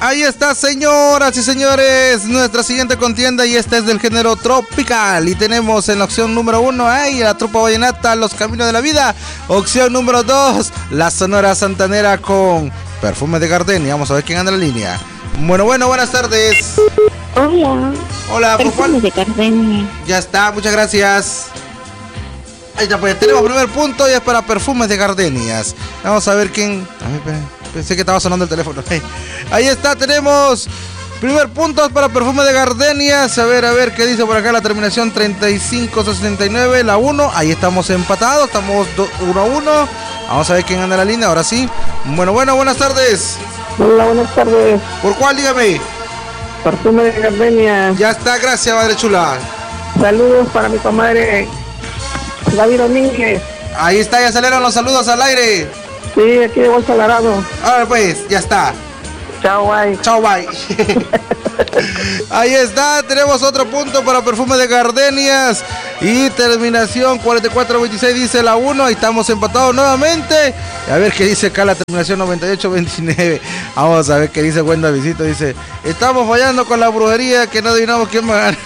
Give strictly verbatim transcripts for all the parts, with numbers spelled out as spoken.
Ahí está, señoras y señores, nuestra siguiente contienda, y esta es del género tropical. Y tenemos en la opción número uno, ay, la Tropa Vallenata, Los Caminos de la Vida. Opción número dos, la Sonora Santanera con Perfume de Gardenia. Vamos a ver quién anda en la línea. Bueno, bueno, buenas tardes. Hola. Hola, ¿por cuál? Perfume de Gardenia. Ya está, muchas gracias. Ahí está, pues tenemos primer punto y es para Perfumes de Gardenias. Vamos a ver quién. A ver, pensé que estaba sonando el teléfono. Ahí está, tenemos primer punto para Perfume de Gardenias. A ver, a ver qué dice por acá la terminación treinta y cinco sesenta y nueve, la uno. Ahí estamos empatados, estamos uno a uno. Vamos a ver quién anda en la línea, ahora sí. Bueno, bueno, buenas tardes. Hola, buenas tardes. ¿Por cuál? Dígame. Perfume de Gardenia. Ya está, gracias, madre chula. Saludos para mi comadre David Domínguez. Ahí está, ya salieron los saludos al aire. Sí, aquí de Bolsa Larado. Ahora pues, ya está. Chao, bye. Chao, bye. Ahí está, tenemos otro punto para Perfume de Gardenias. Y terminación cuarenta y cuatro veintiséis dice la uno. Ahí estamos empatados nuevamente. A ver qué dice acá la terminación noventa y ocho veintinueve. Vamos a ver qué dice Wenda Visito. Dice, estamos fallando con la brujería que no adivinamos quién va a ganar.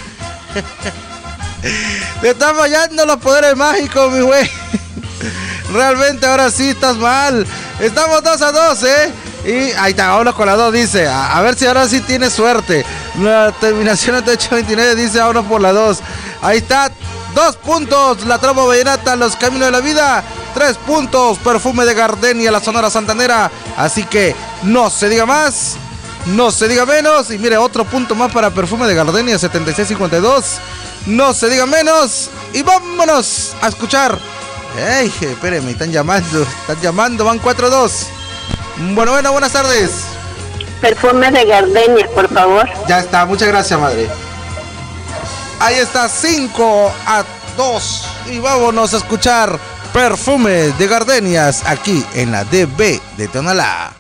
Te están fallando los poderes mágicos, mi güey. Realmente ahora sí estás mal. Estamos dos a dos, ¿eh? Y ahí está, vámonos con la dos, dice. A, a ver si ahora sí tienes suerte. La terminación noventa y ocho veintinueve dice, vámonos por la dos. Ahí está, dos puntos. La Tropa Vallenata, Los Caminos de la Vida. Tres puntos, Perfume de Gardenia, la Sonora Santanera. Así que no se diga más, no se diga menos. Y mire, otro punto más para Perfume de Gardenia, setenta y seis cincuenta y dos. No se diga menos. Y vámonos a escuchar. Ey, espérenme, están llamando. Están llamando, van cuatro a dos. Bueno, bueno, buenas tardes. Perfume de Gardenia, por favor. Ya está, muchas gracias, madre. Ahí está, cinco a dos. Y vámonos a escuchar Perfume de Gardenias aquí en la D B de Tonalá.